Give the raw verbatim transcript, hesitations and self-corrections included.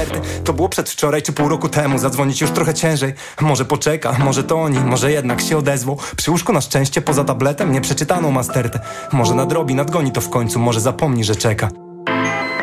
masterty. To było przedwczoraj czy pół roku temu. Zadzwonić już trochę ciężej. Może poczeka, może to oni, może jednak się odezwą. Przy łóżku na szczęście poza tabletem nieprzeczytaną mastertę. Może nadrobi, nadgoni to w końcu, może zapomni, że czeka.